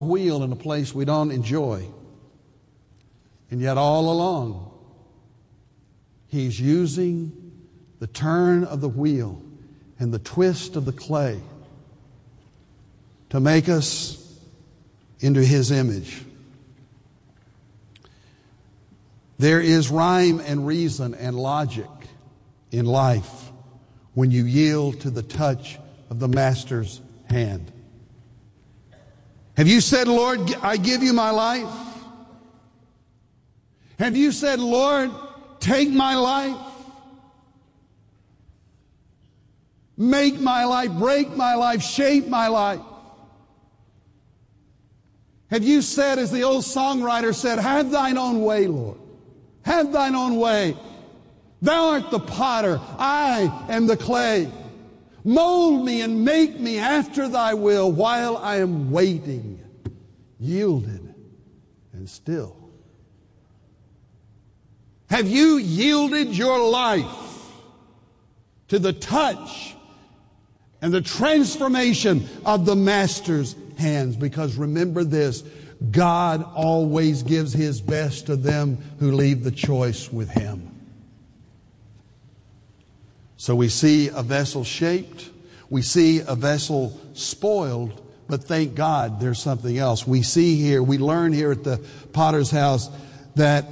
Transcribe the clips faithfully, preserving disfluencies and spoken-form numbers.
wheel in a place we don't enjoy. And yet all along, He's using the turn of the wheel and the twist of the clay to make us into His image. There is rhyme and reason and logic in life when you yield to the touch of the Master's hand. Have you said, Lord, I give you my life? Have you said, Lord, take my life? Make my life, break my life, shape my life. Have you said, as the old songwriter said, have thine own way, Lord. Have thine own way. Thou art the potter, I am the clay. Mold me and make me after thy will while I am waiting, yielded and still. Have you yielded your life to the touch and the transformation of the Master's hands? Because remember this, God always gives His best to them who leave the choice with Him. So we see a vessel shaped, we see a vessel spoiled, but thank God there's something else. We see here, we learn here at the potter's house that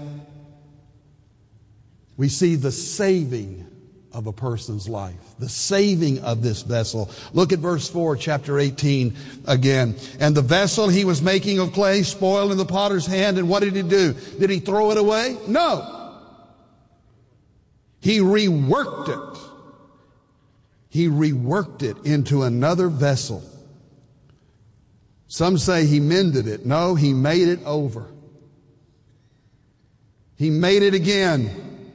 we see the saving of a person's life, the saving of this vessel. Look at verse four, chapter eighteen again. And the vessel he was making of clay spoiled in the potter's hand, and what did he do? Did he throw it away? No. He reworked it. He reworked it into another vessel. Some say he mended it. No, he made it over. He made it again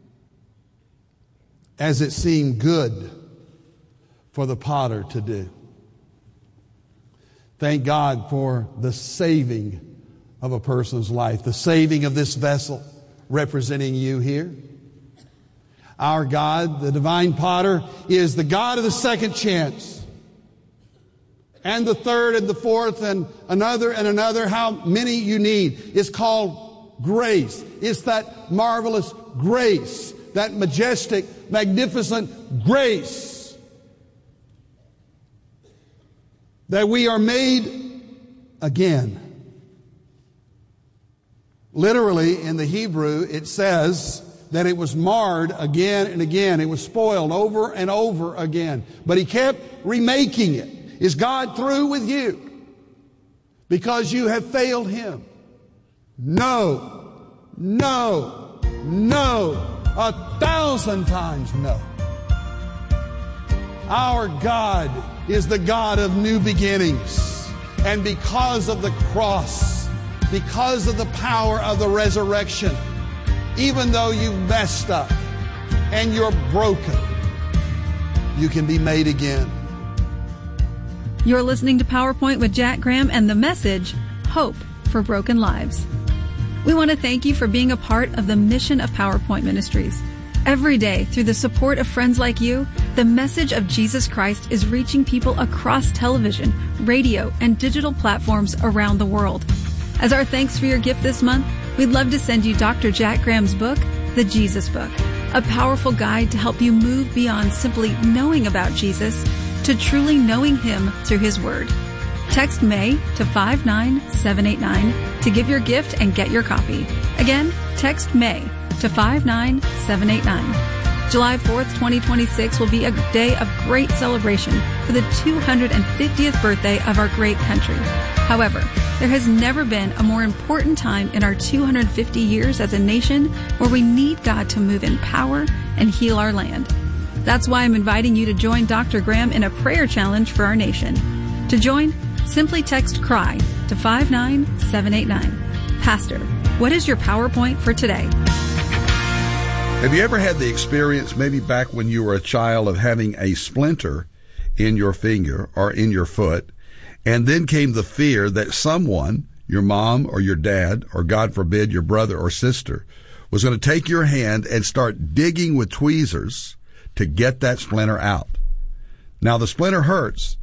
as it seemed good for the potter to do. Thank God for the saving of a person's life, the saving of this vessel representing you here. Our God, the divine potter, is the God of the second chance. And the third and the fourth and another and another, how many you need. It's called grace. It's that marvelous grace, that majestic, magnificent grace that we are made again. Literally, in the Hebrew, it says that it was marred again and again. It was spoiled over and over again. But he kept remaking it. Is God through with you because you have failed Him? No, no, no, a thousand times no. Our God is the God of new beginnings. And because of the cross, because of the power of the resurrection, even though you've messed up and you're broken, you can be made again. You're listening to PowerPoint with Jack Graham and the message, Hope for Broken Lives. We want to thank you for being a part of the mission of PowerPoint Ministries. Every day, through the support of friends like you, the message of Jesus Christ is reaching people across television, radio, and digital platforms around the world. As our thanks for your gift this month, we'd love to send you Doctor Jack Graham's book, The Jesus Book, a powerful guide to help you move beyond simply knowing about Jesus to truly knowing Him through His Word. Text May to five nine seven eight nine to give your gift and get your copy. Again, text May to five nine seven eight nine. July fourth, twenty twenty-six will be a day of great celebration for the two hundred fiftieth birthday of our great country. However, there has never been a more important time in our two hundred fifty years as a nation where we need God to move in power and heal our land. That's why I'm inviting you to join Doctor Graham in a prayer challenge for our nation. To join, simply text CRY to five nine seven eight nine. Pastor, what is your PowerPoint for today? Have you ever had the experience, maybe back when you were a child, of having a splinter in your finger or in your foot, and then came the fear that someone, your mom or your dad, or God forbid your brother or sister, was going to take your hand and start digging with tweezers to get that splinter out? Now, the splinter hurts,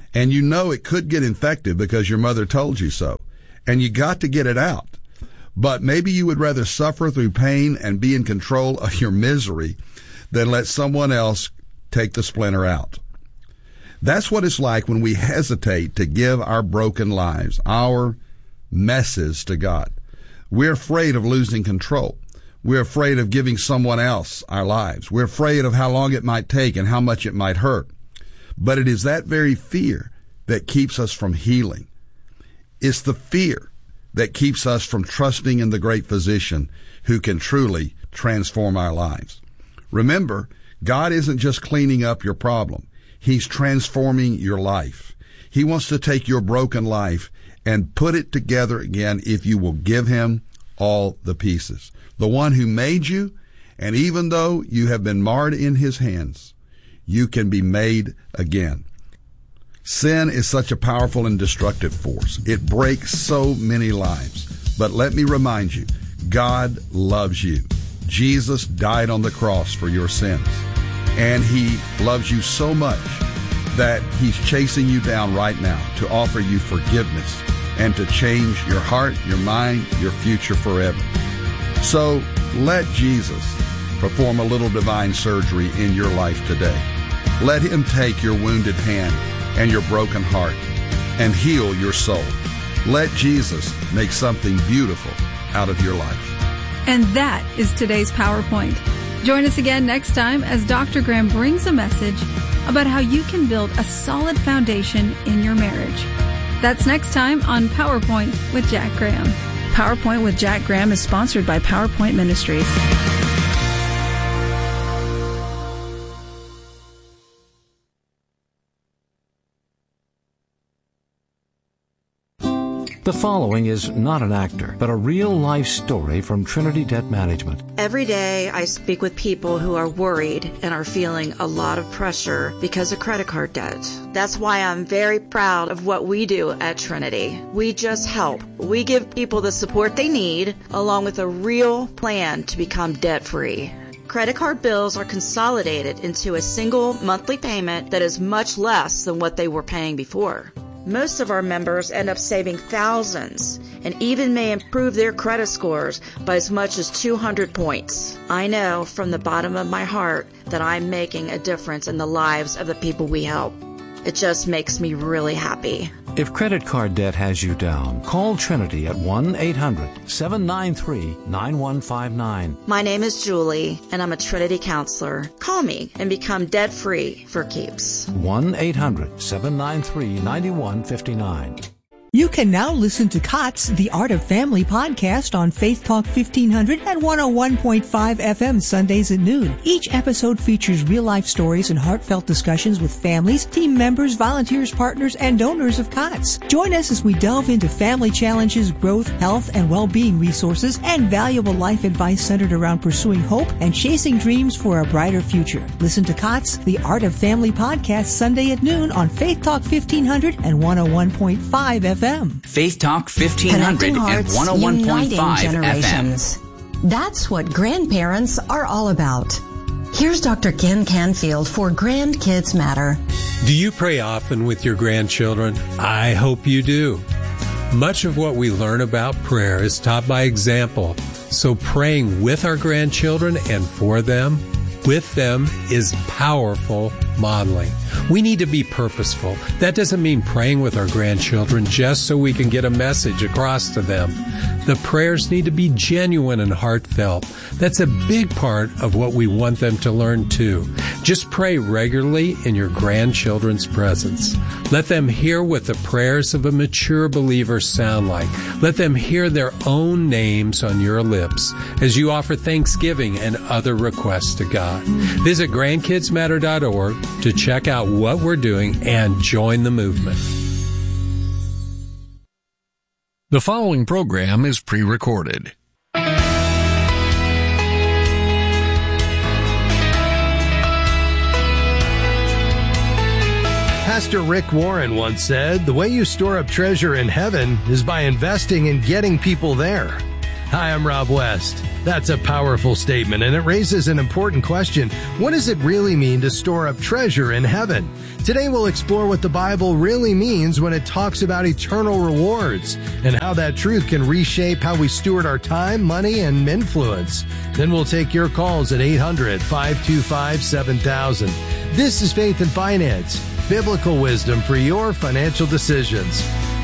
and you know it could get infected because your mother told you so, and you got to get it out. But maybe you would rather suffer through pain and be in control of your misery than let someone else take the splinter out. That's what it's like when we hesitate to give our broken lives, our messes to God. We're afraid of losing control. We're afraid of giving someone else our lives. We're afraid of how long it might take and how much it might hurt. But it is that very fear that keeps us from healing. It's the fear that keeps us from trusting in the great physician who can truly transform our lives. Remember, God isn't just cleaning up your problem. He's transforming your life. He wants to take your broken life and put it together again if you will give him all the pieces. The one who made you, and even though you have been marred in his hands, you can be made again. Sin is such a powerful and destructive force. It breaks so many lives. But let me remind you, God loves you. Jesus died on the cross for your sins. And he loves you so much that he's chasing you down right now to offer you forgiveness and to change your heart, your mind, your future forever. So let Jesus perform a little divine surgery in your life today. Let him take your wounded hand and your broken heart and heal your soul. Let Jesus make something beautiful out of your life. And that is today's PowerPoint. Join us again next time as Doctor Graham brings a message about how you can build a solid foundation in your marriage. That's next time on PowerPoint with Jack Graham. PowerPoint with Jack Graham is sponsored by PowerPoint Ministries. The following is not an actor, but a real-life story from Trinity Debt Management. Every day I speak with people who are worried and are feeling a lot of pressure because of credit card debt. That's why I'm very proud of what we do at Trinity. We just help. We give people the support they need, along with a real plan to become debt-free. Credit card bills are consolidated into a single monthly payment that is much less than what they were paying before. Most of our members end up saving thousands and even may improve their credit scores by as much as two hundred points. I know from the bottom of my heart that I'm making a difference in the lives of the people we help. It just makes me really happy. If credit card debt has you down, call Trinity at one eight hundred seven nine three nine one five nine. My name is Julie, and I'm a Trinity counselor. Call me and become debt-free for keeps. one eight hundred seven nine three nine one five nine. You can now listen to Cots, The Art of Family podcast on Faith Talk fifteen hundred and one oh one point five F M Sundays at noon. Each episode features real-life stories and heartfelt discussions with families, team members, volunteers, partners, and donors of Cots. Join us as we delve into family challenges, growth, health, and well-being resources, and valuable life advice centered around pursuing hope and chasing dreams for a brighter future. Listen to Cots, The Art of Family podcast Sunday at noon on Faith Talk fifteen hundred and one oh one point five F M. Faith Talk fifteen hundred and one oh one point five F M. That's what grandparents are all about. Here's Doctor Ken Canfield for Grandkids Matter. Do you pray often with your grandchildren? I hope you do. Much of what we learn about prayer is taught by example, so praying with our grandchildren and for them, with them, is powerful modeling. We need to be purposeful. That doesn't mean praying with our grandchildren just so we can get a message across to them. The prayers need to be genuine and heartfelt. That's a big part of what we want them to learn too. Just pray regularly in your grandchildren's presence. Let them hear what the prayers of a mature believer sound like. Let them hear their own names on your lips as you offer thanksgiving and other requests to God. Visit grandkids matter dot org to check out what we're doing and join the movement. The following program is pre-recorded. Pastor Rick Warren once said, "The way you store up treasure in heaven is by investing in getting people there." Hi, I'm Rob West. That's a powerful statement, and it raises an important question. What does it really mean to store up treasure in heaven? Today we'll explore what the Bible really means when it talks about eternal rewards and how that truth can reshape how we steward our time, money, and influence. Then we'll take your calls at eight hundred, five two five, seven thousand. This is Faith and Finance, biblical wisdom for your financial decisions.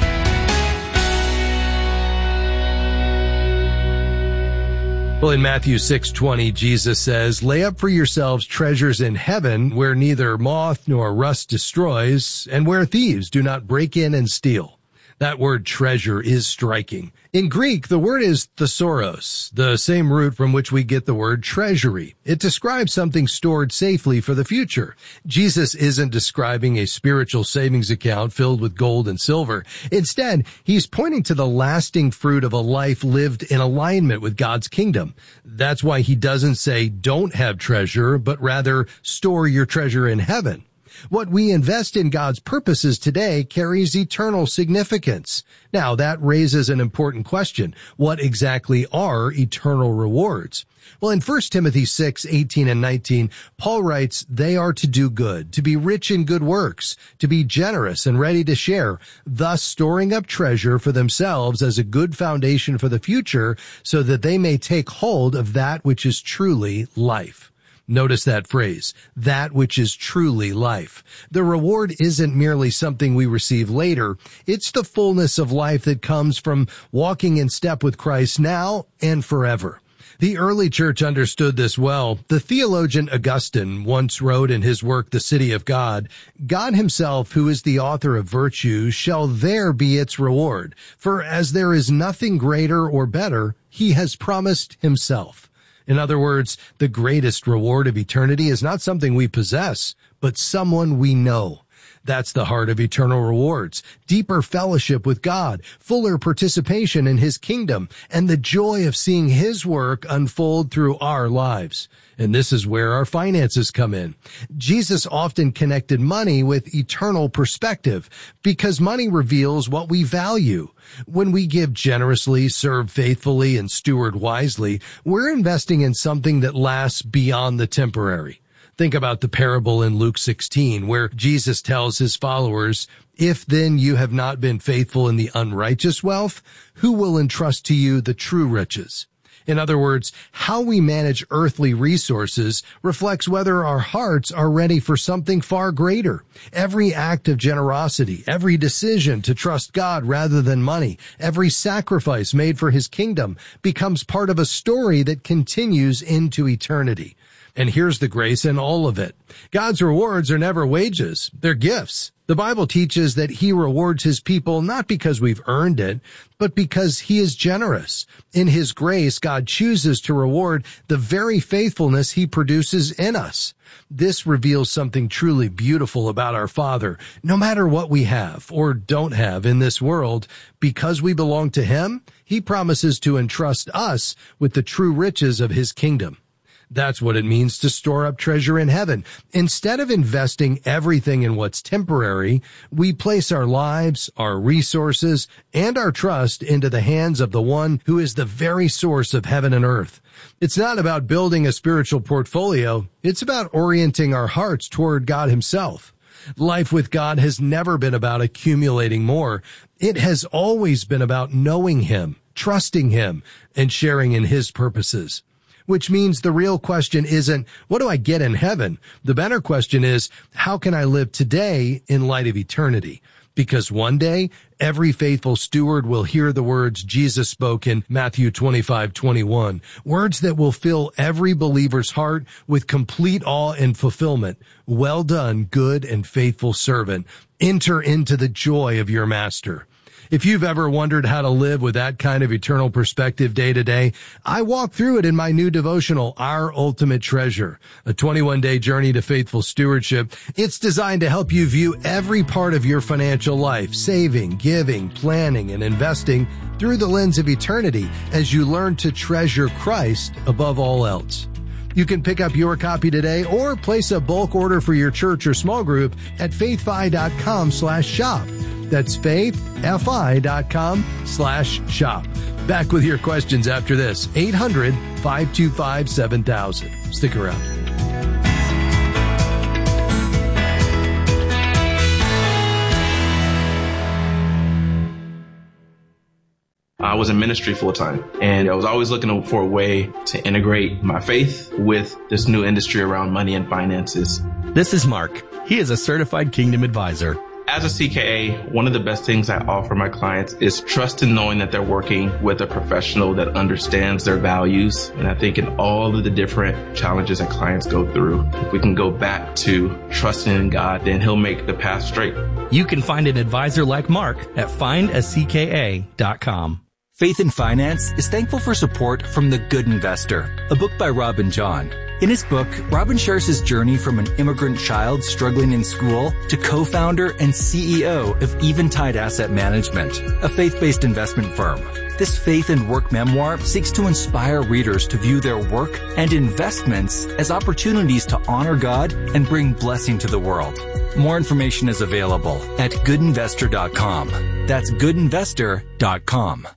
Well, in Matthew six twenty, Jesus says, "Lay up for yourselves treasures in heaven where neither moth nor rust destroys and where thieves do not break in and steal." That word treasure is striking. In Greek, the word is thesauros, the same root from which we get the word treasury. It describes something stored safely for the future. Jesus isn't describing a spiritual savings account filled with gold and silver. Instead, he's pointing to the lasting fruit of a life lived in alignment with God's kingdom. That's why he doesn't say don't have treasure, but rather store your treasure in heaven. What we invest in God's purposes today carries eternal significance. Now, that raises an important question. What exactly are eternal rewards? Well, in First Timothy six, eighteen and nineteen, Paul writes, "They are to do good, to be rich in good works, to be generous and ready to share, thus storing up treasure for themselves as a good foundation for the future, so that they may take hold of that which is truly life." Notice that phrase, that which is truly life. The reward isn't merely something we receive later. It's the fullness of life that comes from walking in step with Christ now and forever. The early church understood this well. The theologian Augustine once wrote in his work, The City of God, "God himself, who is the author of virtue, shall there be its reward. For as there is nothing greater or better, he has promised himself." In other words, the greatest reward of eternity is not something we possess, but someone we know. That's the heart of eternal rewards, deeper fellowship with God, fuller participation in his kingdom, and the joy of seeing his work unfold through our lives. And this is where our finances come in. Jesus often connected money with eternal perspective because money reveals what we value. When we give generously, serve faithfully, and steward wisely, we're investing in something that lasts beyond the temporary. Think about the parable in Luke sixteen, where Jesus tells his followers, "If then you have not been faithful in the unrighteous wealth, who will entrust to you the true riches?" In other words, how we manage earthly resources reflects whether our hearts are ready for something far greater. Every act of generosity, every decision to trust God rather than money, every sacrifice made for his kingdom becomes part of a story that continues into eternity. And here's the grace in all of it. God's rewards are never wages, they're gifts. The Bible teaches that he rewards his people not because we've earned it, but because he is generous. In his grace, God chooses to reward the very faithfulness he produces in us. This reveals something truly beautiful about our Father. No matter what we have or don't have in this world, because we belong to him, he promises to entrust us with the true riches of his kingdom. That's what it means to store up treasure in heaven. Instead of investing everything in what's temporary, we place our lives, our resources, and our trust into the hands of the one who is the very source of heaven and earth. It's not about building a spiritual portfolio. It's about orienting our hearts toward God himself. Life with God has never been about accumulating more. It has always been about knowing him, trusting him, and sharing in his purposes. Which means the real question isn't, what do I get in heaven? The better question is, how can I live today in light of eternity? Because one day, every faithful steward will hear the words Jesus spoke in Matthew twenty-five twenty-one, words that will fill every believer's heart with complete awe and fulfillment. Well done, good and faithful servant. Enter into the joy of your master. If you've ever wondered how to live with that kind of eternal perspective day to day, I walk through it in my new devotional, Our Ultimate Treasure, a twenty-one day journey to faithful stewardship. It's designed to help you view every part of your financial life, saving, giving, planning, and investing through the lens of eternity as you learn to treasure Christ above all else. You can pick up your copy today or place a bulk order for your church or small group at faithfi.com slash shop. That's faithfi.com slash shop. Back with your questions after this. eight hundred, five two five, seven thousand. Stick around. I was in ministry full time, and I was always looking for a way to integrate my faith with this new industry around money and finances. This is Mark. He is a certified Kingdom advisor. As a C K A, one of the best things I offer my clients is trust in knowing that they're working with a professional that understands their values. And I think in all of the different challenges that clients go through, if we can go back to trusting in God, then He'll make the path straight. You can find an advisor like Mark at find a C K A dot com. Faith in Finance is thankful for support from The Good Investor, a book by Robin John. In his book, Robin shares his journey from an immigrant child struggling in school to co-founder and C E O of Eventide Asset Management, a faith-based investment firm. This faith and work memoir seeks to inspire readers to view their work and investments as opportunities to honor God and bring blessing to the world. More information is available at good investor dot com. That's good investor dot com.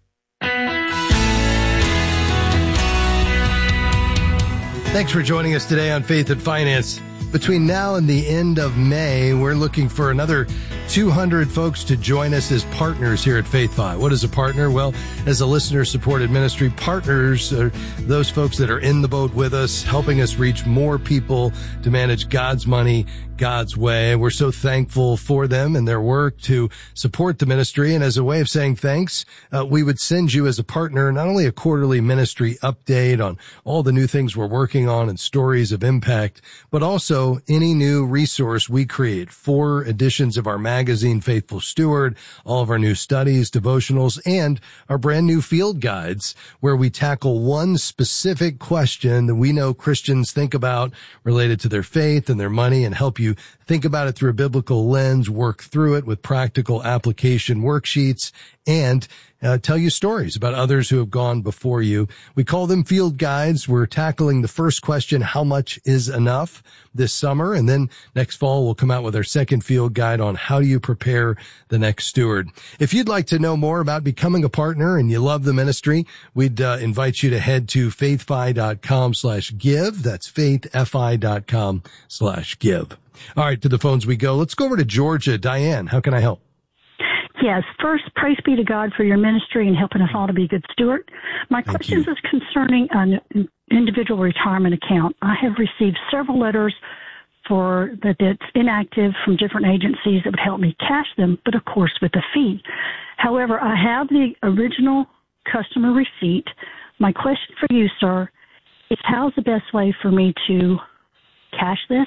Thanks for joining us today on Faith and Finance. Between now and the end of May, we're looking for another two hundred folks to join us as partners here at FaithFi. What is a partner? Well, as a listener-supported ministry, partners are those folks that are in the boat with us, helping us reach more people to manage God's money God's way. We're so thankful for them and their work to support the ministry. And as a way of saying thanks, uh, we would send you as a partner not only a quarterly ministry update on all the new things we're working on and stories of impact, but also any new resource we create. Four editions of our magazine, Faithful Steward, all of our new studies, devotionals, and our brand new field guides where we tackle one specific question that we know Christians think about related to their faith and their money and help you think about it through a biblical lens, work through it with practical application worksheets, and uh, tell you stories about others who have gone before you. We call them field guides. We're tackling the first question, how much is enough, this summer? And then next fall, we'll come out with our second field guide on how do you prepare the next steward. If you'd like to know more about becoming a partner and you love the ministry, we'd uh, invite you to head to faithfi.com slash give. That's faithfi.com slash give. All right, to the phones we go. Let's go over to Georgia. Diane, how can I help? Yes, first, praise be to God for your ministry and helping us all to be a good steward. My Thank question you. is concerning an individual retirement account. I have received several letters for that it's inactive from different agencies that would help me cash them, but of course with a fee. However, I have the original customer receipt. My question for you, sir, is how's the best way for me to cash this?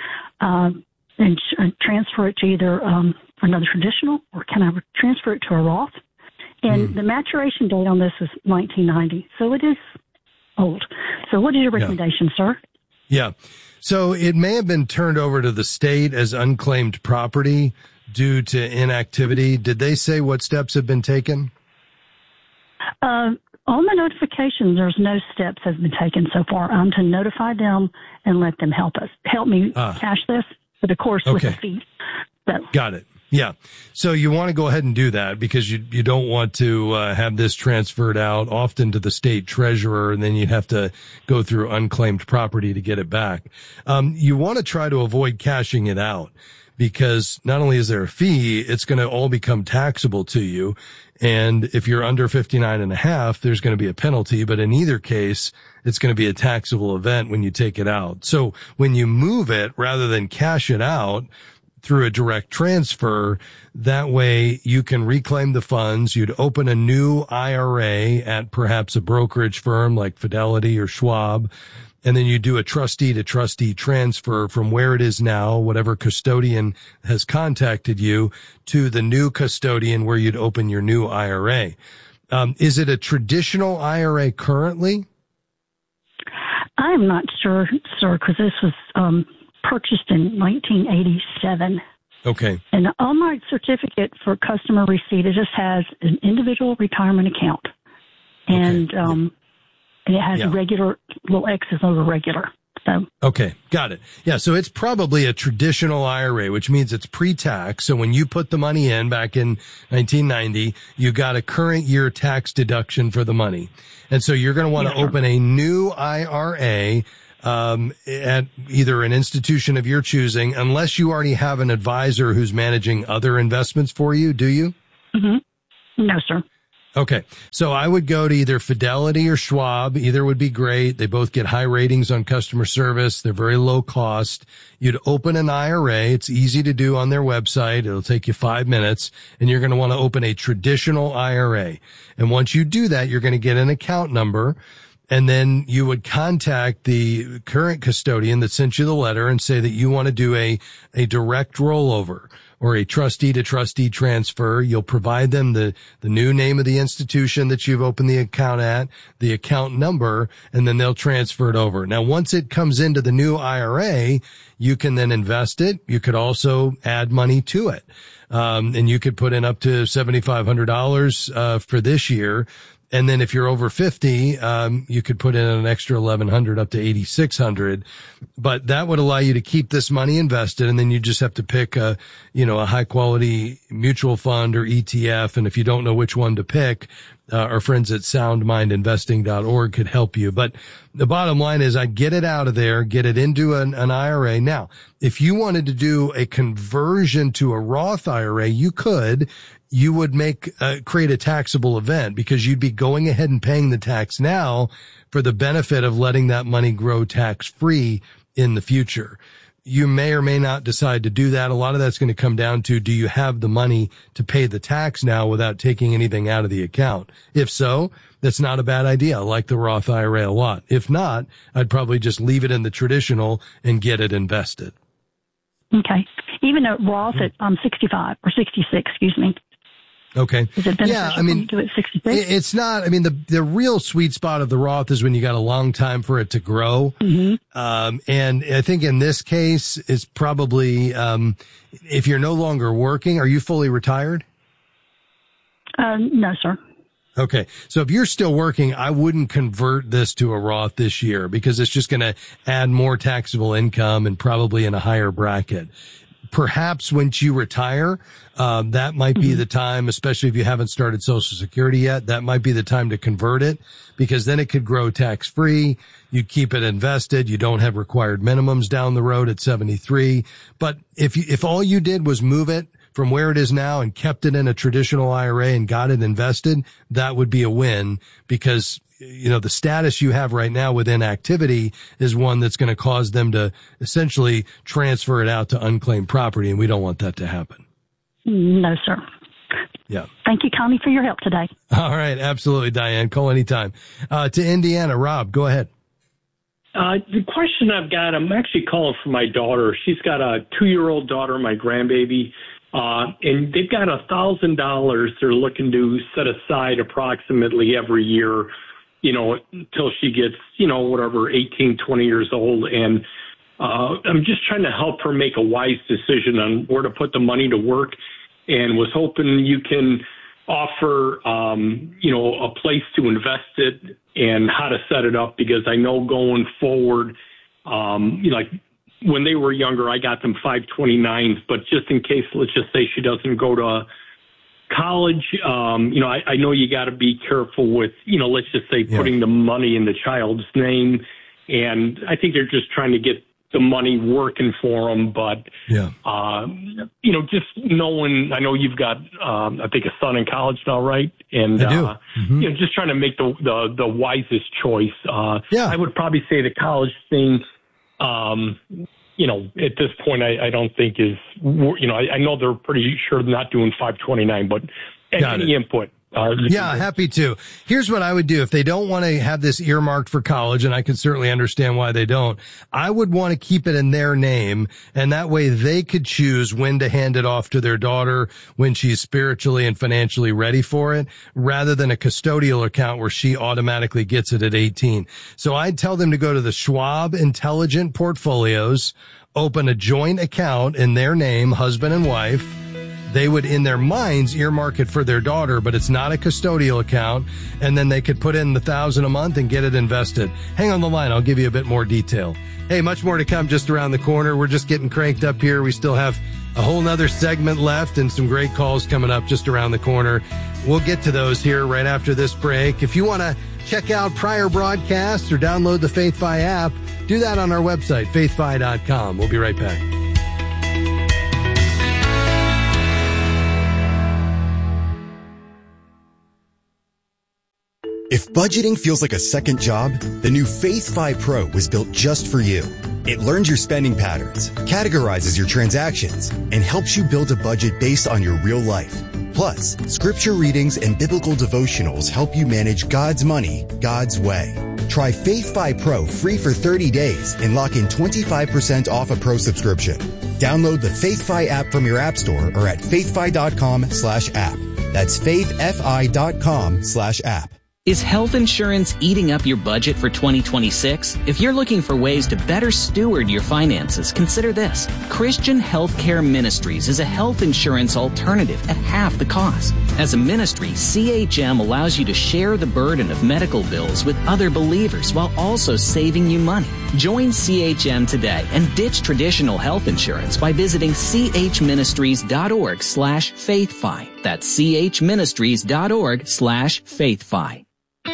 Um, and uh, transfer it to either um, another traditional, or can I transfer it to a Roth? And mm. the maturation date on this is nineteen ninety, so it is old. So what is your recommendation, yeah. sir? Yeah. So it may have been turned over to the state as unclaimed property due to inactivity. Did they say what steps have been taken? Uh, on the notification, there's no steps have been taken so far. I'm to notify them and let them help us, help me ah. cash this, but of course okay. with a fee. So. Got it. Yeah. So you want to go ahead and do that because you you don't want to uh, have this transferred out often to the state treasurer, and then you have to go through unclaimed property to get it back. Um, you want to try to avoid cashing it out because not only is there a fee, it's going to all become taxable to you. And if you're under fifty-nine and a half, there's going to be a penalty. But in either case, it's going to be a taxable event when you take it out. So when you move it, rather than cash it out through a direct transfer, that way you can reclaim the funds. You'd open a new I R A at perhaps a brokerage firm like Fidelity or Schwab. And then you do a trustee to trustee transfer from where it is now, whatever custodian has contacted you, to the new custodian where you'd open your new I R A. Um, is it a traditional I R A currently? I'm not sure, sir, because this was um, purchased in nineteen eighty-seven. Okay. And on my certificate for customer receipt, it just has an individual retirement account. And, okay. um, And it has yeah. regular little X's over regular. So. Okay, got it. Yeah, so it's probably a traditional I R A, which means it's pre-tax. So when you put the money in back in nineteen ninety, you got a current year tax deduction for the money. And so you're going to want to yeah, open a new I R A um, at either an institution of your choosing, unless you already have an advisor who's managing other investments for you, do you? Mm-hmm. No, sir. Okay. So I would go to either Fidelity or Schwab. Either would be great. They both get high ratings on customer service. They're very low cost. You'd open an I R A. It's easy to do on their website. It'll take you five minutes, and you're going to want to open a traditional I R A. And once you do that, you're going to get an account number. And then you would contact the current custodian that sent you the letter and say that you want to do a, a direct rollover or a trustee to trustee transfer. You'll provide them the, the new name of the institution that you've opened the account at, the account number, and then they'll transfer it over. Now, once it comes into the new I R A, you can then invest it. You could also add money to it. Um, and you could put in up to seven thousand five hundred dollars, uh, for this year. And then if you're over fifty, um, you could put in an extra eleven hundred up to eighty-six hundred. But that would allow you to keep this money invested. And then you just have to pick a, you know, a high quality mutual fund or E T F. And if you don't know which one to pick, uh, our friends at sound mind investing dot org could help you. But the bottom line is I'd get it out of there, get it into an, an I R A. Now, if you wanted to do a conversion to a Roth I R A, you could. You would make, uh, create a taxable event because you'd be going ahead and paying the tax now for the benefit of letting that money grow tax free in the future. You may or may not decide to do that. A lot of that's going to come down to, do you have the money to pay the tax now without taking anything out of the account? If so, that's not a bad idea. I like the Roth I R A a lot. If not, I'd probably just leave it in the traditional and get it invested. Okay. Even at Roth at um, sixty-five or sixty-six, excuse me. Okay. Is it beneficial yeah, I mean, to do it sixty-six? It's not, I mean, the, the real sweet spot of the Roth is when you got a long time for it to grow. Mm-hmm. Um, and I think in this case, it's probably, um, if you're no longer working, are you fully retired? Uh, no, sir. Okay. So if you're still working, I wouldn't convert this to a Roth this year because it's just going to add more taxable income and probably in a higher bracket. Perhaps once you retire, um, that might be the time, especially if you haven't started Social Security yet, that might be the time to convert it because then it could grow tax free. You keep it invested. You don't have required minimums down the road at seventy-three. But if you, if all you did was move it from where it is now and kept it in a traditional I R A and got it invested, that would be a win because you know, the status you have right now with inactivity is one that's going to cause them to essentially transfer it out to unclaimed property, and we don't want that to happen. No, sir. Yeah. Thank you, Connie, for your help today. All right. Absolutely, Diane. Call anytime. Uh, to Indiana, Rob, go ahead. Uh, the question I've got, I'm actually calling for my daughter. She's got a two-year-old daughter, my grandbaby. Uh, and they've got a thousand dollars they're looking to set aside approximately every year, you know, until she gets, you know, whatever, eighteen, twenty years old. And uh, I'm just trying to help her make a wise decision on where to put the money to work and was hoping you can offer, um, you know, a place to invest it and how to set it up because I know going forward, um, you know, like when they were younger, I got them five twenty-nines, but just in case, let's just say she doesn't go to college, um, you know, I, I know you got to be careful with, you know, let's just say Yeah. putting the money in the child's name. And I think they're just trying to get the money working for them. But, yeah. uh, you know, just knowing, I know you've got, um, I think a son in college now, right? And, I do. uh, Mm-hmm. you know, just trying to make the, the, the wisest choice. Uh, yeah. I would probably say the college thing, um, you know, at this point, I, I don't think is, you know, I, I know they're pretty sure they're not doing five twenty-nine, but Got any it. input. Uh, Yeah, happy to. Here's what I would do. If they don't want to have this earmarked for college, and I can certainly understand why they don't, I would want to keep it in their name, and that way they could choose when to hand it off to their daughter when she's spiritually and financially ready for it, rather than a custodial account where she automatically gets it at eighteen. So I'd tell them to go to the Schwab Intelligent Portfolios, open a joint account in their name, husband and wife, they would, in their minds, earmark it for their daughter, but it's not a custodial account. And then they could put in the thousand a month and get it invested. Hang on the line. I'll give you a bit more detail. Hey, much more to come just around the corner. We're just getting cranked up here. We still have a whole nother segment left and some great calls coming up just around the corner. We'll get to those here right after this break. If you want to check out prior broadcasts or download the FaithFi app, do that on our website, faith fi dot com. We'll be right back. If budgeting feels like a second job, the new FaithFi Pro was built just for you. It learns your spending patterns, categorizes your transactions, and helps you build a budget based on your real life. Plus, scripture readings and biblical devotionals help you manage God's money, God's way. Try FaithFi Pro free for thirty days and lock in twenty-five percent off a Pro subscription. Download the FaithFi app from your app store or at faithfi.com slash app. That's faithfi.com slash app. Is health insurance eating up your budget for twenty twenty-six? If you're looking for ways to better steward your finances, consider this. Christian Healthcare Ministries is a health insurance alternative at half the cost. As a ministry, C H M allows you to share the burden of medical bills with other believers while also saving you money. Join C H M today and ditch traditional health insurance by visiting chministries.org slash faithfi. That's chministries.org slash faithfi.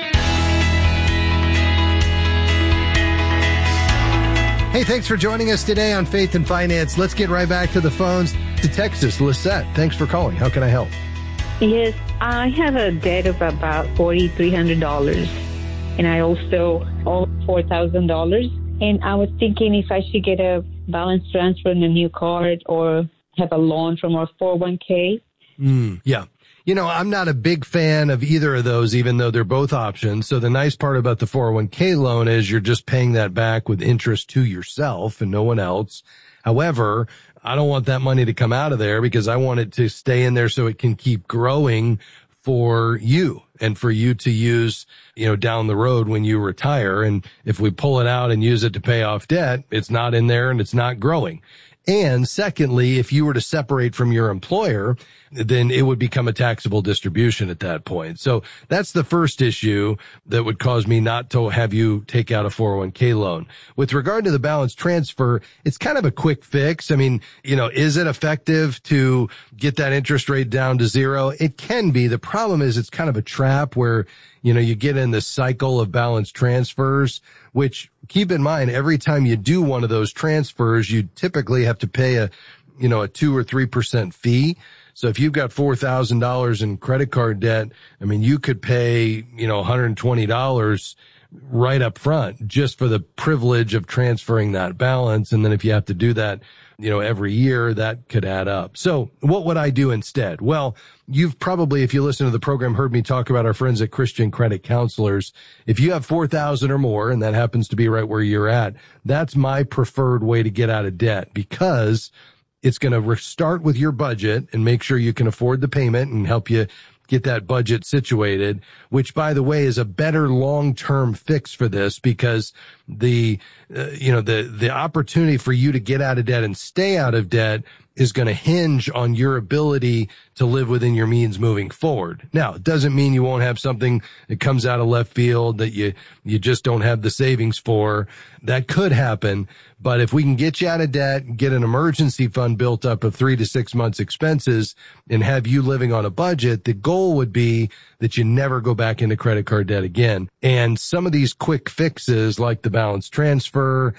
Hey, thanks for joining us today on Faith and Finance. Let's get right back to the phones to Texas. Lisette, thanks for calling. How can I help? Yes, I have a debt of about four thousand three hundred dollars, and I also owe four thousand dollars. And I was thinking if I should get a balance transfer in a new card or have a loan from our four oh one k. Mm, yeah. You know, I'm not a big fan of either of those, even though they're both options. So the nice part about the four oh one k loan is you're just paying that back with interest to yourself and no one else. However, I don't want that money to come out of there because I want it to stay in there so it can keep growing for you and for you to use, you know, down the road when you retire. And if we pull it out and use it to pay off debt, it's not in there and it's not growing. And secondly, if you were to separate from your employer, then it would become a taxable distribution at that point. So that's the first issue that would cause me not to have you take out a four oh one k loan. With regard to the balance transfer, it's kind of a quick fix. I mean, you know, is it effective to get that interest rate down to zero? It can be. The problem is it's kind of a trap where, you know, you get in this cycle of balance transfers, which keep in mind, every time you do one of those transfers, you typically have to pay a, you know, a two or three percent fee. So if you've got four thousand dollars in credit card debt, I mean, you could pay, you know, one hundred twenty dollars right up front just for the privilege of transferring that balance. And then if you have to do that, you know, every year, that could add up. So what would I do instead? Well, you've probably, if you listen to the program, heard me talk about our friends at Christian Credit Counselors. If you have four thousand or more, and that happens to be right where you're at, that's my preferred way to get out of debt because it's going to start with your budget and make sure you can afford the payment and help you get that budget situated, which, by the way, is a better long-term fix for this because the, uh, you know, the, the opportunity for you to get out of debt and stay out of debt is going to hinge on your ability to live within your means moving forward. Now, it doesn't mean you won't have something that comes out of left field that you, you just don't have the savings for. That could happen. But if we can get you out of debt, get an emergency fund built up of three to six months expenses and have you living on a budget, the goal would be that you never go back into credit card debt again. And some of these quick fixes like the balance transfer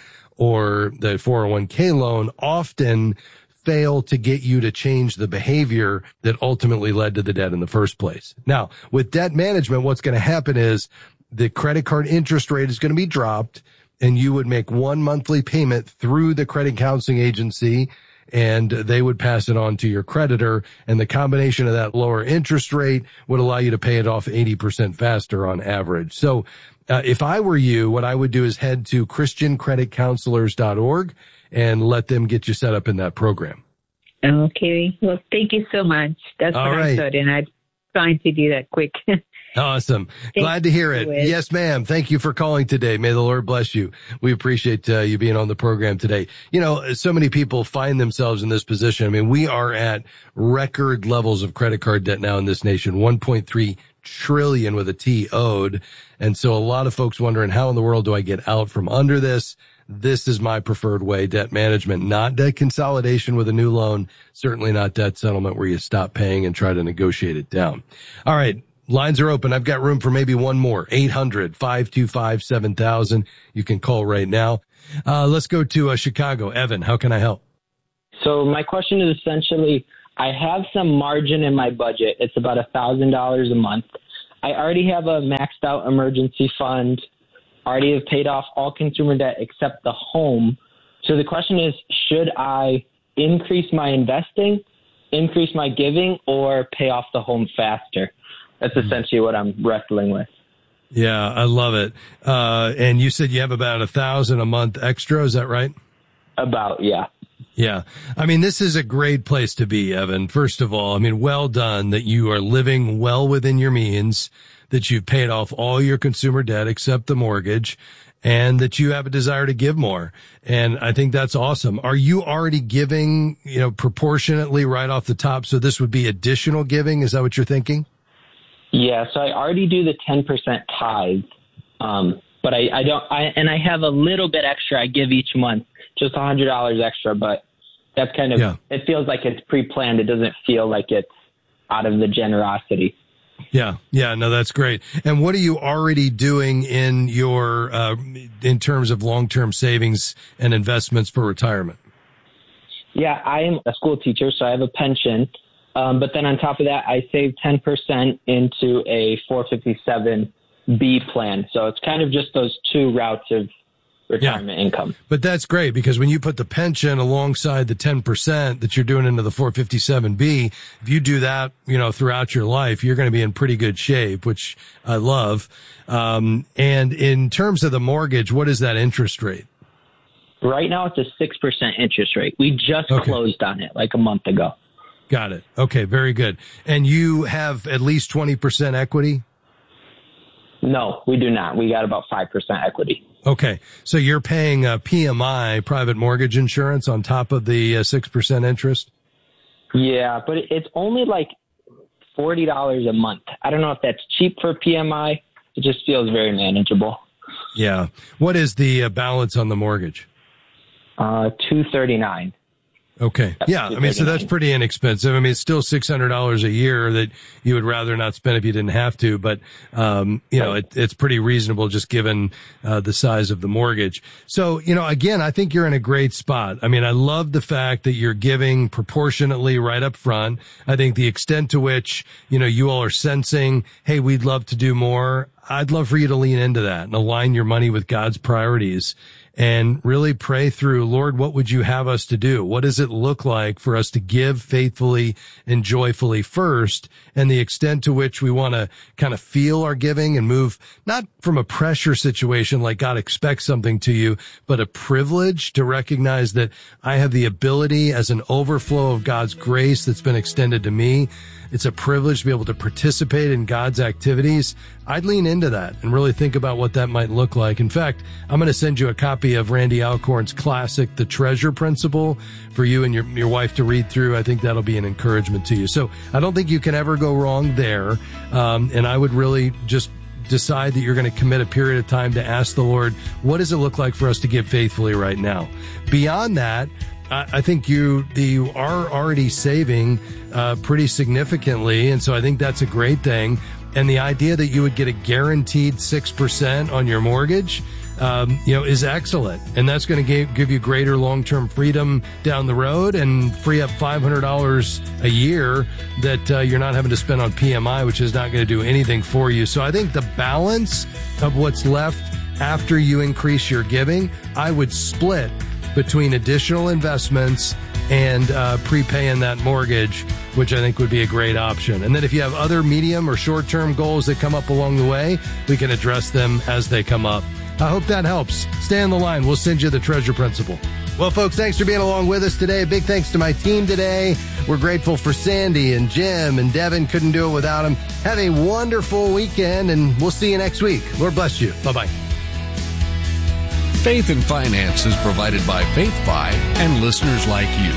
or the four oh one k loan often fail to get you to change the behavior that ultimately led to the debt in the first place. Now, with debt management, what's going to happen is the credit card interest rate is going to be dropped and you would make one monthly payment through the credit counseling agency and they would pass it on to your creditor. And the combination of that lower interest rate would allow you to pay it off eighty percent faster on average. So uh, if I were you, what I would do is head to christian credit counselors dot org and let them get you set up in that program. Okay. Well, thank you so much. That's All what right. I thought, and I'm trying to do that quick. Awesome. Glad to hear it. Yes, ma'am. Thank you for calling today. May the Lord bless you. We appreciate uh, you being on the program today. You know, so many people find themselves in this position. I mean, we are at record levels of credit card debt now in this nation, one point three trillion with a T owed. And so a lot of folks wondering, how in the world do I get out from under this? This is my preferred way, debt management, not debt consolidation with a new loan, certainly not debt settlement where you stop paying and try to negotiate it down. All right. Lines are open. I've got room for maybe one more. eight hundred, five two five, seven thousand. You can call right now. Uh, let's go to uh, Chicago. Evan, how can I help? So my question is essentially, I have some margin in my budget. It's about one thousand dollars a month. I already have a maxed out emergency fund. Already have paid off all consumer debt except the home. So the question is, should I increase my investing, increase my giving, or pay off the home faster? That's essentially what I'm wrestling with. Yeah, I love it. Uh, and you said you have about a thousand a month extra. Is that right? About, yeah. Yeah. I mean, this is a great place to be, Evan. First of all, I mean, well done that you are living well within your means, that you've paid off all your consumer debt except the mortgage, and that you have a desire to give more. And I think that's awesome. Are you already giving, you know, proportionately right off the top? So this would be additional giving. Is that what you're thinking? Yeah, so I already do the ten percent tithe, um, but I, I don't, I, and I have a little bit extra I give each month, just one hundred dollars extra, but that's kind of, yeah. It feels like it's pre-planned. It doesn't feel like it's out of the generosity. Yeah, yeah, no, that's great. And what are you already doing in your, uh, in terms of long-term savings and investments for retirement? Yeah, I am a school teacher, so I have a pension. Um, but then on top of that, I save ten percent into a four fifty-seven B plan. So it's kind of just those two routes of retirement yeah. income. But that's great, because when you put the pension alongside the ten percent that you're doing into the four fifty-seven B, if you do that, you know, throughout your life, you're going to be in pretty good shape, which I love. Um, and in terms of the mortgage, what is that interest rate? Right now, it's a six percent interest rate. We just okay. closed on it like a month ago. Got it. Okay, very good. And you have at least twenty percent equity? No, we do not. We got about five percent equity. Okay. So you're paying a P M I, private mortgage insurance, on top of the uh, six percent interest? Yeah, but it's only like forty dollars a month. I don't know if that's cheap for P M I. It just feels very manageable. Yeah. What is the uh, balance on the mortgage? Uh, two thirty-nine. Okay. Yeah. I mean, so that's pretty inexpensive. I mean, it's still six hundred dollars a year that you would rather not spend if you didn't have to. But, um, you know, it, it's pretty reasonable just given uh, the size of the mortgage. So, you know, again, I think you're in a great spot. I mean, I love the fact that you're giving proportionately right up front. I think the extent to which, you know, you all are sensing, hey, we'd love to do more. I'd love for you to lean into that and align your money with God's priorities. And really pray through, Lord, what would you have us to do? What does it look like for us to give faithfully and joyfully first, and the extent to which we want to kind of feel our giving and move not from a pressure situation like God expects something to you, but a privilege to recognize that I have the ability as an overflow of God's grace that's been extended to me. It's a privilege to be able to participate in God's activities. I'd lean into that and really think about what that might look like. In fact, I'm going to send you a copy of Randy Alcorn's classic, The Treasure Principle, for you and your, your wife to read through. I think that'll be an encouragement to you. So I don't think you can ever go wrong there. Um, and I would really just decide that you're going to commit a period of time to ask the Lord, what does it look like for us to give faithfully right now? Beyond that, I think you, you are already saving uh, pretty significantly, and so I think that's a great thing. And the idea that you would get a guaranteed six percent on your mortgage, um, you know, is excellent. And that's going to give, give you greater long-term freedom down the road and free up five hundred dollars a year that uh, you're not having to spend on P M I, which is not going to do anything for you. So I think the balance of what's left after you increase your giving, I would split between additional investments and uh, prepaying that mortgage, which I think would be a great option. And then if you have other medium or short-term goals that come up along the way, we can address them as they come up. I hope that helps. Stay on the line. We'll send you the treasure principle. Well, folks, thanks for being along with us today. Big thanks to my team today. We're grateful for Sandy and Jim and Devin. Couldn't do it without them. Have a wonderful weekend, and we'll see you next week. Lord bless you. Bye-bye. Faith and Finance is provided by FaithFi and listeners like you.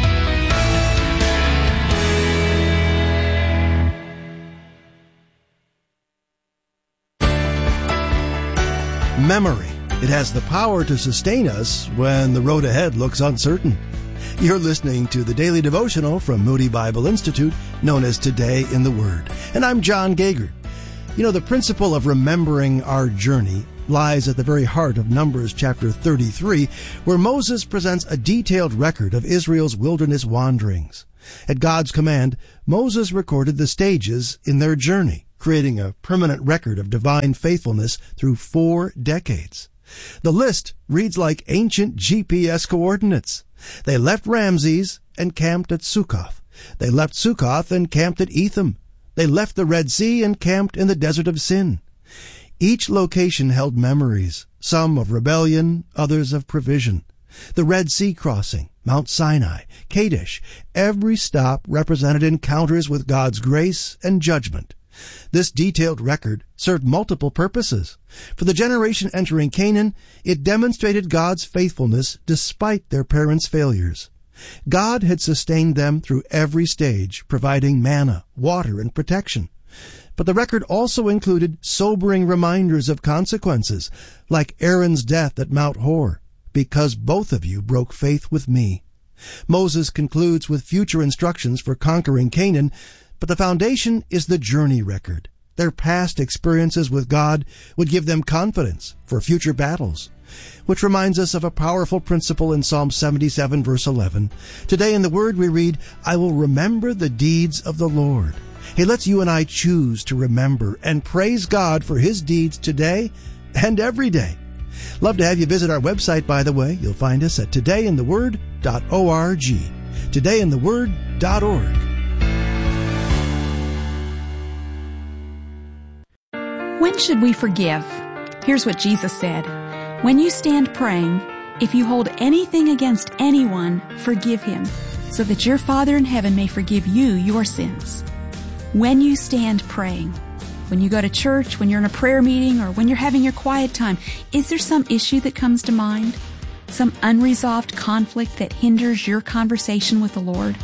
Memory. It has the power to sustain us when the road ahead looks uncertain. You're listening to the Daily Devotional from Moody Bible Institute, known as Today in the Word. And I'm John Gagert. You know, the principle of remembering our journey lies at the very heart of Numbers chapter thirty-three, where Moses presents a detailed record of Israel's wilderness wanderings. At God's command, Moses recorded the stages in their journey, creating a permanent record of divine faithfulness through four decades. The list reads like ancient G P S coordinates. They left Ramses and camped at Succoth. They left Succoth and camped at Etham. They left the Red Sea and camped in the Desert of Sin. Each location held memories, some of rebellion, others of provision. The Red Sea crossing, Mount Sinai, Kadesh, every stop represented encounters with God's grace and judgment. This detailed record served multiple purposes. For the generation entering Canaan, it demonstrated God's faithfulness despite their parents' failures. God had sustained them through every stage, providing manna, water, and protection. But the record also included sobering reminders of consequences, like Aaron's death at Mount Hor, because both of you broke faith with me. Moses concludes with future instructions for conquering Canaan, but the foundation is the journey record. Their past experiences with God would give them confidence for future battles. Which reminds us of a powerful principle in Psalm seventy-seven, verse eleven. Today in the Word we read, I will remember the deeds of the Lord. Hey, let's you and I choose to remember and praise God for His deeds today and every day. Love to have you visit our website, by the way. You'll find us at today in the word dot org. today in the word dot org. When should we forgive? Here's what Jesus said. When you stand praying, if you hold anything against anyone, forgive him, so that your Father in heaven may forgive you your sins. When you stand praying, when you go to church, when you're in a prayer meeting, or when you're having your quiet time, is there some issue that comes to mind? Some unresolved conflict that hinders your conversation with the Lord?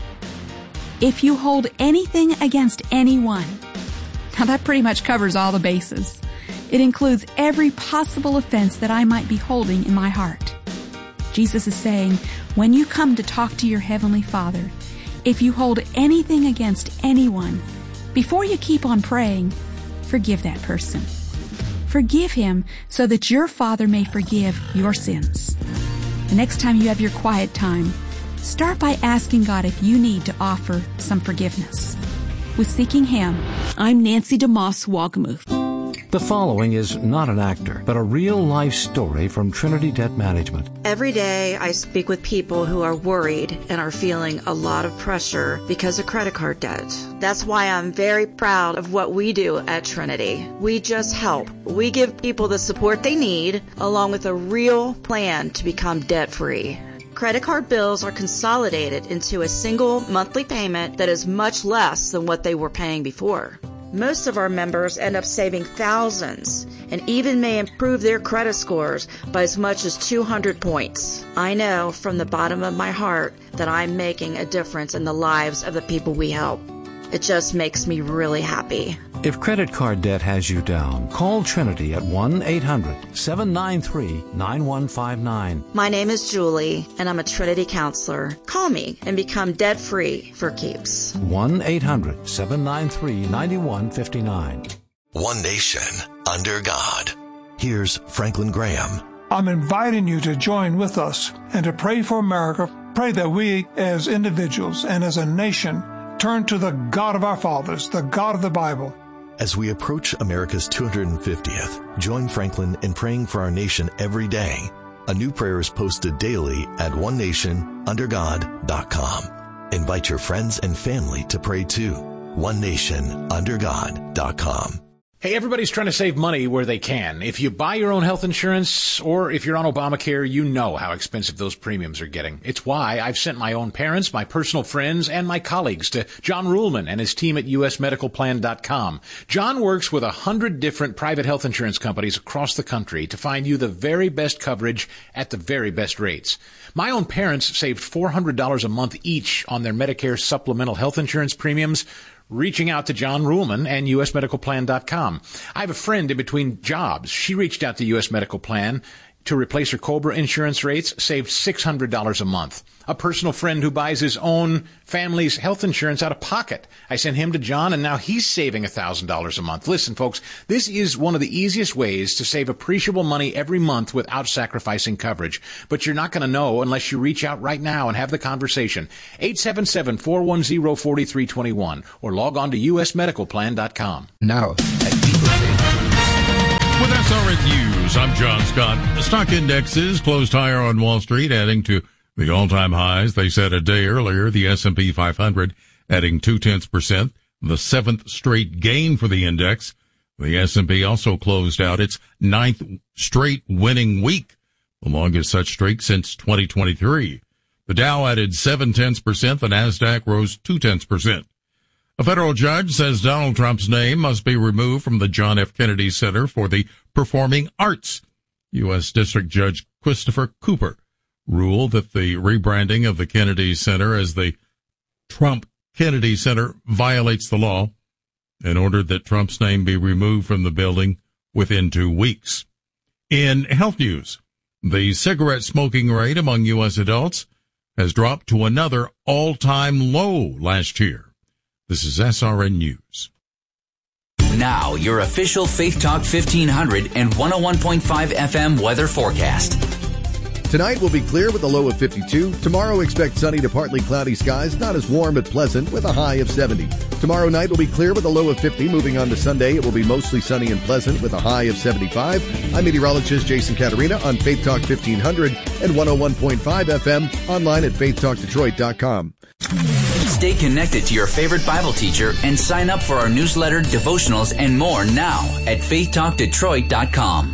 If you hold anything against anyone, now that pretty much covers all the bases. It includes every possible offense that I might be holding in my heart. Jesus is saying, when you come to talk to your Heavenly Father, if you hold anything against anyone, before you keep on praying, forgive that person. Forgive him so that your Father may forgive your sins. The next time you have your quiet time, start by asking God if you need to offer some forgiveness. With Seeking Him, I'm Nancy DeMoss Wolgemuth. The following is not an actor, but a real-life story from Trinity Debt Management. Every day I speak with people who are worried and are feeling a lot of pressure because of credit card debt. That's why I'm very proud of what we do at Trinity. We just help. We give people the support they need, along with a real plan to become debt-free. Credit card bills are consolidated into a single monthly payment that is much less than what they were paying before. Most of our members end up saving thousands and even may improve their credit scores by as much as two hundred points. I know from the bottom of my heart that I'm making a difference in the lives of the people we help. It just makes me really happy. If credit card debt has you down, call Trinity at one eight hundred seven nine three nine one five nine. My name is Julie, and I'm a Trinity counselor. Call me and become debt-free for keeps. one eight hundred seven nine three nine one five nine. One nation under God. Here's Franklin Graham. I'm inviting you to join with us and to pray for America. Pray that we as individuals and as a nation turn to the God of our fathers, the God of the Bible. As we approach America's two hundred fiftieth, join Franklin in praying for our nation every day. A new prayer is posted daily at one nation under god dot com. Invite your friends and family to pray too. one nation under god dot com. Hey, everybody's trying to save money where they can. If you buy your own health insurance or if you're on Obamacare, you know how expensive those premiums are getting. It's why I've sent my own parents, my personal friends, and my colleagues to John Ruhlman and his team at U S medical plan dot com. John works with a hundred different private health insurance companies across the country to find you the very best coverage at the very best rates. My own parents saved four hundred dollars a month each on their Medicare supplemental health insurance premiums, reaching out to John Ruhlman and U S medical plan dot com. I have a friend in between jobs. She reached out to U S Medical Plan to replace her COBRA insurance rates, saved six hundred dollars a month. A personal friend who buys his own family's health insurance out of pocket. I sent him to John, and now he's saving one thousand dollars a month. Listen, folks, this is one of the easiest ways to save appreciable money every month without sacrificing coverage. But you're not going to know unless you reach out right now and have the conversation. eight seven seven, four one zero, four three two one or log on to U S medical plan dot com. Now, with S R N News, I'm John Scott. The stock indexes closed higher on Wall Street, adding to the all-time highs they set a day earlier. The S and P five hundred adding two-tenths percent, the seventh straight gain for the index. The S and P also closed out its ninth straight winning week, the longest such streak since twenty twenty-three. The Dow added seven-tenths percent. The NASDAQ rose two-tenths percent. A federal judge says Donald Trump's name must be removed from the John F. Kennedy Center for the Performing Arts. U S. District Judge Christopher Cooper ruled that the rebranding of the Kennedy Center as the Trump Kennedy Center violates the law and ordered that Trump's name be removed from the building within two weeks. In health news, the cigarette smoking rate among U S adults has dropped to another all-time low last year. This is S R N News. Now, your official Faith Talk fifteen hundred and one oh one point five F M weather forecast. Tonight will be clear with a low of fifty-two. Tomorrow expect sunny to partly cloudy skies, not as warm but pleasant with a high of seventy. Tomorrow night will be clear with a low of fifty. Moving on to Sunday, it will be mostly sunny and pleasant with a high of seventy-five. I'm meteorologist Jason Caterina on Faith Talk fifteen hundred and one oh one point five F M, online at faith talk detroit dot com. Stay connected to your favorite Bible teacher and sign up for our newsletter, devotionals, and more now at faith talk detroit dot com.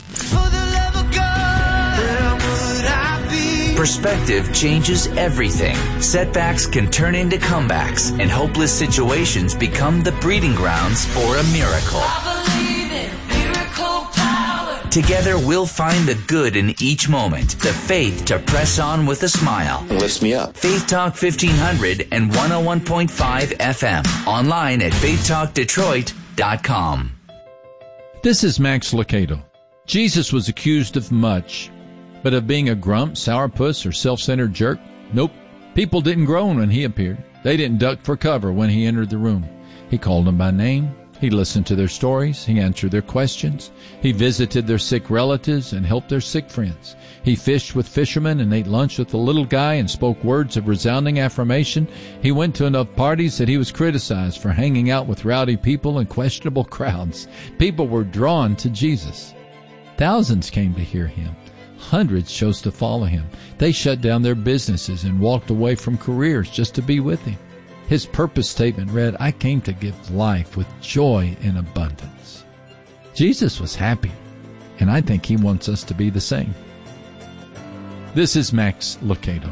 Perspective changes everything. Setbacks can turn into comebacks, and hopeless situations become the breeding grounds for a miracle. I believe in miracle power. Together, we'll find the good in each moment, the faith to press on with a smile. It lifts me up. Faith Talk fifteen hundred and one oh one point five F M. Online at faith talk detroit dot com. This is Max Lucado. Jesus was accused of much. But of being a grump, sourpuss, or self-centered jerk? Nope. People didn't groan when he appeared. They didn't duck for cover when he entered the room. He called them by name. He listened to their stories. He answered their questions. He visited their sick relatives and helped their sick friends. He fished with fishermen and ate lunch with the little guy and spoke words of resounding affirmation. He went to enough parties that he was criticized for hanging out with rowdy people and questionable crowds. People were drawn to Jesus. Thousands came to hear him. Hundreds chose to follow him. They shut down their businesses and walked away from careers just to be with him. His purpose statement read, I came to give life with joy in abundance. Jesus was happy, and I think he wants us to be the same. This is Max Lucado.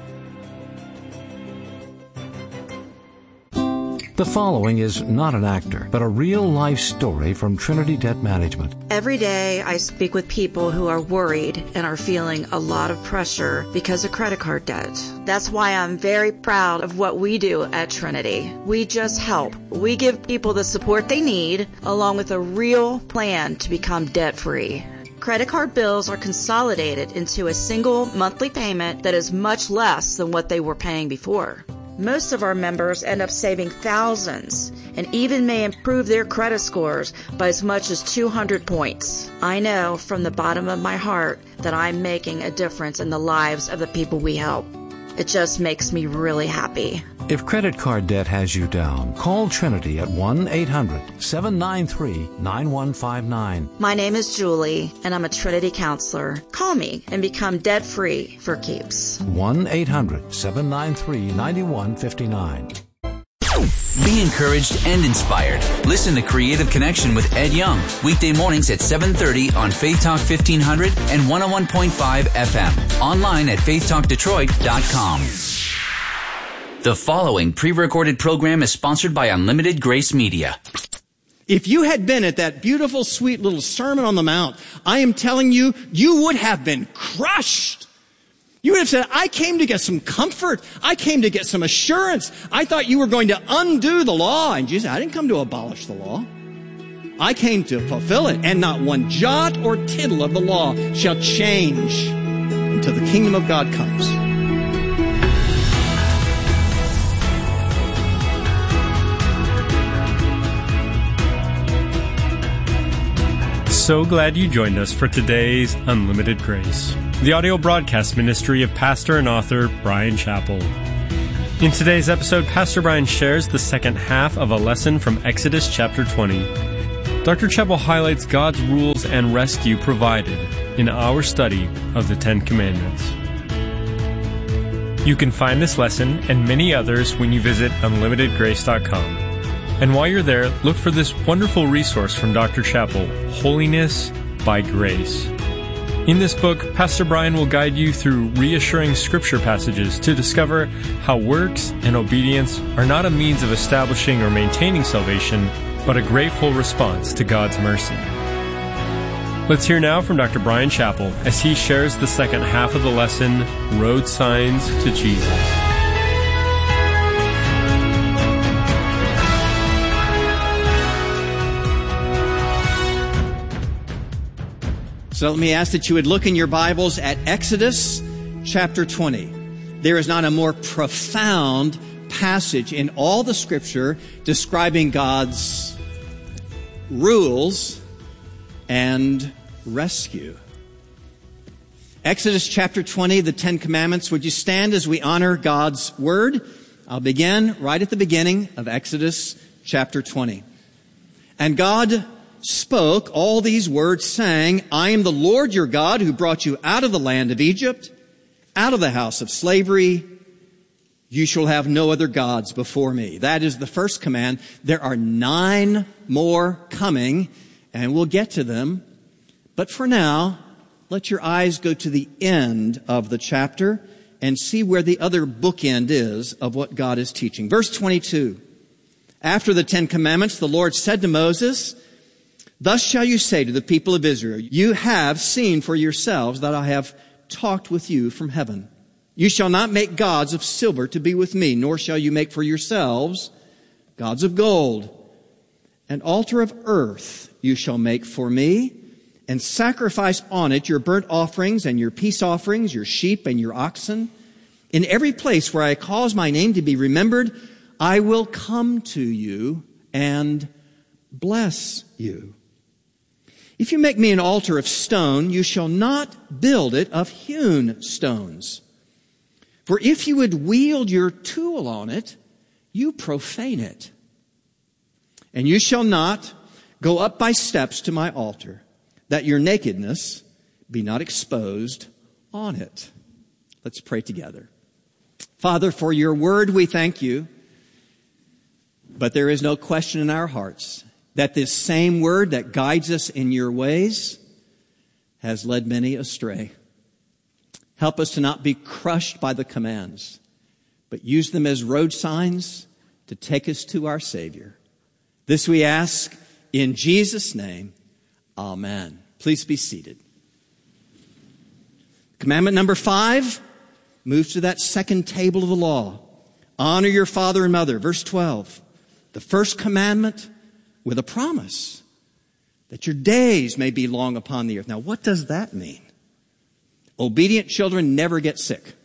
The following is not an actor, but a real-life story from Trinity Debt Management. Every day I speak with people who are worried and are feeling a lot of pressure because of credit card debt. That's why I'm very proud of what we do at Trinity. We just help. We give people the support they need, along with a real plan to become debt-free. Credit card bills are consolidated into a single monthly payment that is much less than what they were paying before. Most of our members end up saving thousands and even may improve their credit scores by as much as two hundred points. I know from the bottom of my heart that I'm making a difference in the lives of the people we help. It just makes me really happy. If credit card debt has you down, call Trinity at one eight hundred, seven nine three, nine one five nine. My name is Julie, and I'm a Trinity counselor. Call me and become debt-free for keeps. one eight hundred, seven nine three, nine one five nine. Be encouraged and inspired. Listen to Creative Connection with Ed Young, weekday mornings at seven thirty on Faith Talk fifteen hundred and one oh one point five F M. Online at faith talk detroit dot com. The following pre-recorded program is sponsored by Unlimited Grace Media. If you had been at that beautiful, sweet little Sermon on the Mount, I am telling you, you would have been crushed. You would have said, I came to get some comfort. I came to get some assurance. I thought you were going to undo the law. And Jesus said, I didn't come to abolish the law. I came to fulfill it. And not one jot or tittle of the law shall change until the kingdom of God comes. So glad you joined us for today's Unlimited Grace, the audio broadcast ministry of pastor and author Bryan Chapell. In today's episode, Pastor Bryan shares the second half of a lesson from Exodus chapter twenty. Doctor Chapell highlights God's rules and rescue provided in our study of the Ten Commandments. You can find this lesson and many others when you visit unlimited grace dot com. And while you're there, look for this wonderful resource from Doctor Chapell, Holiness by Grace. In this book, Pastor Bryan will guide you through reassuring scripture passages to discover how works and obedience are not a means of establishing or maintaining salvation, but a grateful response to God's mercy. Let's hear now from Doctor Bryan Chapell as he shares the second half of the lesson, Road Signs to Jesus. So let me ask that you would look in your Bibles at Exodus chapter twenty. There is not a more profound passage in all the Scripture describing God's rules and rescue. Exodus chapter twenty, the Ten Commandments. Would you stand as we honor God's Word? I'll begin right at the beginning of Exodus chapter twenty. And God spoke all these words, saying, I am the Lord your God who brought you out of the land of Egypt, out of the house of slavery. You shall have no other gods before me. That is the first command. There are nine more coming, and we'll get to them. But for now, let your eyes go to the end of the chapter and see where the other bookend is of what God is teaching. Verse twenty-two. After the Ten Commandments, the Lord said to Moses, Thus shall you say to the people of Israel, you have seen for yourselves that I have talked with you from heaven. You shall not make gods of silver to be with me, nor shall you make for yourselves gods of gold. An altar of earth you shall make for me, and sacrifice on it your burnt offerings and your peace offerings, your sheep and your oxen. In every place where I cause my name to be remembered, I will come to you and bless you. If you make me an altar of stone, you shall not build it of hewn stones. For if you would wield your tool on it, you profane it. And you shall not go up by steps to my altar, that your nakedness be not exposed on it. Let's pray together. Father, for your word we thank you, but there is no question in our hearts that this same word that guides us in your ways has led many astray. Help us to not be crushed by the commands, but use them as road signs to take us to our Savior. This we ask in Jesus' name. Amen. Please be seated. Commandment number five moves to that second table of the law. Honor your father and mother. Verse twelve. The first commandment with a promise that your days may be long upon the earth. Now, what does that mean? Obedient children never get sick.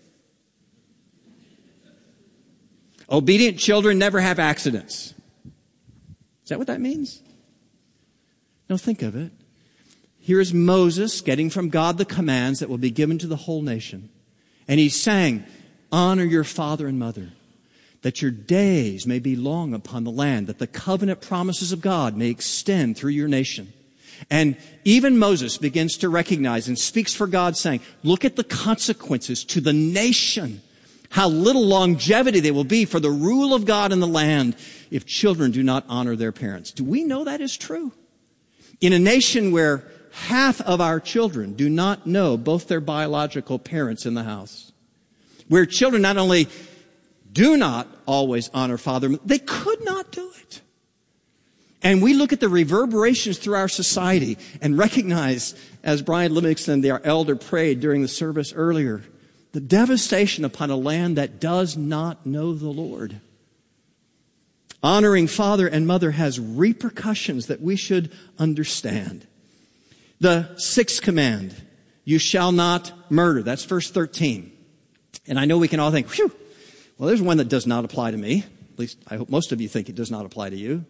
Obedient children never have accidents. Is that what that means? No, think of it. Here is Moses getting from God the commands that will be given to the whole nation. And he's saying, honor your father and mother, that your days may be long upon the land, that the covenant promises of God may extend through your nation. And even Moses begins to recognize and speaks for God, saying, look at the consequences to the nation How little longevity there will be for the rule of God in the land if children do not honor their parents. Do we know that is true? In a nation where half of our children do not know both their biological parents in the house, where children not only do not always honor father, they could not do it. And we look at the reverberations through our society and recognize, as Brian Livingston, our elder, prayed during the service earlier, the devastation upon a land that does not know the Lord. Honoring father and mother has repercussions that we should understand. The sixth command, you shall not murder. That's verse thirteen. And I know we can all think, whew, well, there's one that does not apply to me. At least I hope most of you think it does not apply to you.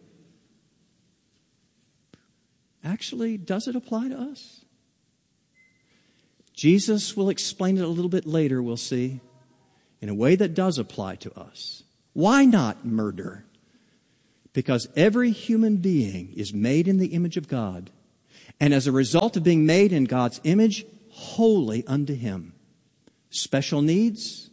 Actually, does it apply to us? Jesus will explain it a little bit later, we'll see, in a way that does apply to us. Why not murder? Because every human being is made in the image of God, and as a result of being made in God's image, holy unto Him. Special needs,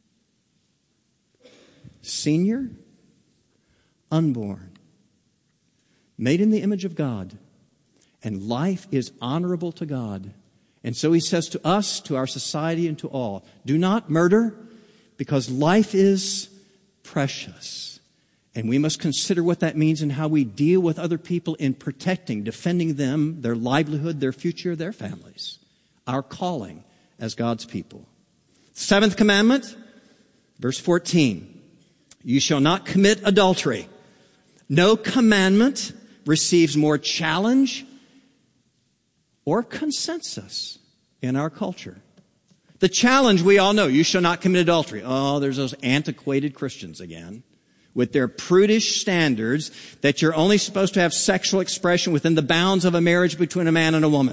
senior, unborn, made in the image of God, and life is honorable to God. And so He says to us, to our society, and to all, do not murder, because life is precious. And we must consider what that means and how we deal with other people in protecting, defending them, their livelihood, their future, their families. Our calling as God's people. Seventh commandment, verse fourteen. You shall not commit adultery. No commandment receives more challenge or consensus in our culture. The challenge we all know, you shall not commit adultery. Oh, there's those antiquated Christians again with their prudish standards that you're only supposed to have sexual expression within the bounds of a marriage between a man and a woman.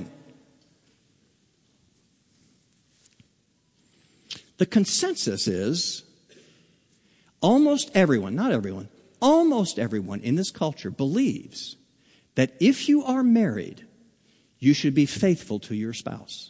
The consensus is almost everyone, not everyone, almost everyone in this culture believes that if you are married, you should be faithful to your spouse.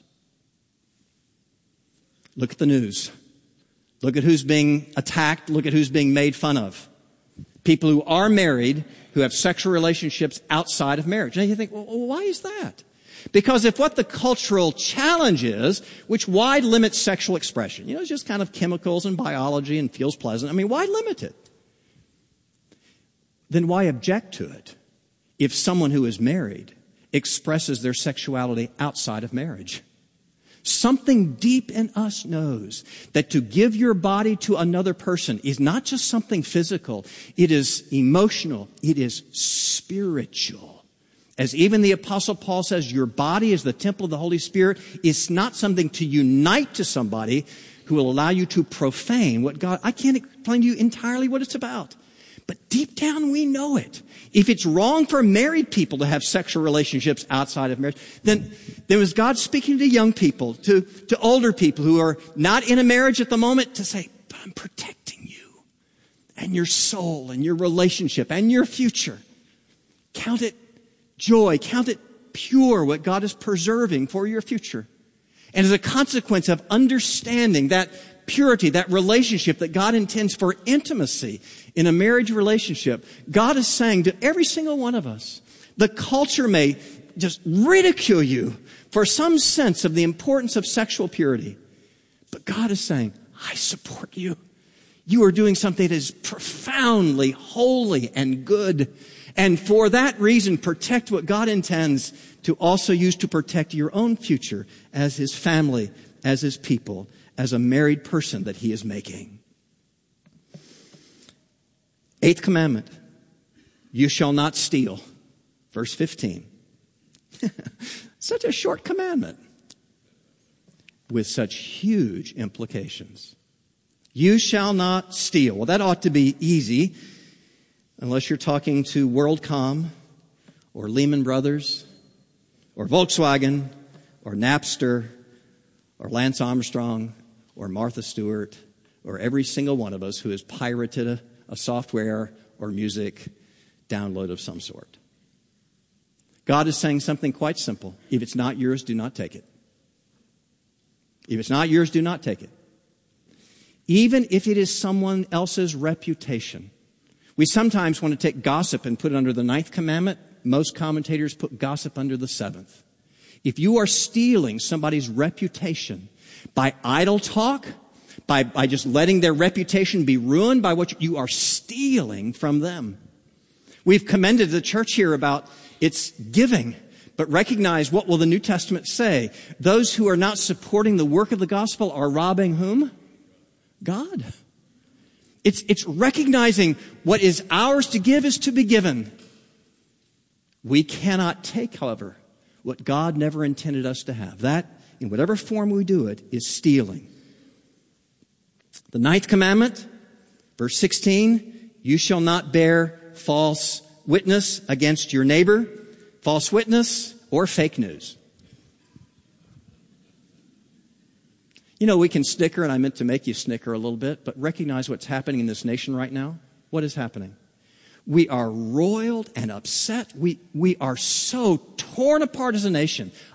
Look at the news. Look at who's being attacked. Look at who's being made fun of. People who are married, who have sexual relationships outside of marriage. Now you think, well, why is that? Because if what the cultural challenge is, which why limit sexual expression? You know, it's just kind of chemicals and biology and feels pleasant. I mean, why limit it? Then why object to it if someone who is married expresses their sexuality outside of marriage? Something deep in us knows that to give your body to another person is not just something physical. It is emotional. It is spiritual. As even the Apostle Paul says, your body is the temple of the Holy Spirit. It's not something to unite to somebody who will allow you to profane what God... I can't explain to you entirely what it's about. But deep down we know it. If it's wrong for married people to have sexual relationships outside of marriage, then, then was God speaking to young people, to, to older people who are not in a marriage at the moment to say, but I'm protecting you and your soul and your relationship and your future. Count it joy, count it pure what God is preserving for your future. And as a consequence of understanding that purity, that relationship that God intends for intimacy in a marriage relationship, God is saying to every single one of us, the culture may just ridicule you for some sense of the importance of sexual purity. But God is saying, I support you. You are doing something that is profoundly holy and good. And for that reason, protect what God intends to also use to protect your own future as His family, as His people, as a married person that He is making. Eighth commandment, you shall not steal. Verse fifteen. Such a short commandment with such huge implications. You shall not steal. Well, that ought to be easy unless you're talking to WorldCom or Lehman Brothers or Volkswagen or Napster or Lance Armstrong or Martha Stewart or every single one of us who has pirated a, a software or music download of some sort. God is saying something quite simple. If it's not yours, do not take it. If it's not yours, do not take it. even if it is someone else's reputation. We sometimes want to take gossip and put it under the ninth commandment. Most commentators put gossip under the seventh. If you are stealing somebody's reputation by idle talk, by, by just letting their reputation be ruined by what you, you are stealing from them. We've commended the church here about its giving, but recognize, what will the New Testament say? Those who are not supporting the work of the gospel are robbing whom? God. It's, it's recognizing what is ours to give is to be given. We cannot take, however, what God never intended us to have. That, in whatever form we do it, is stealing. The ninth commandment, verse sixteen, you shall not bear false witness against your neighbor, false witness or fake news. You know, we can snicker, and I meant to make you snicker a little bit, but recognize what's happening in this nation right now. What is happening? We are roiled and upset. We, we are so torn apart as a nation.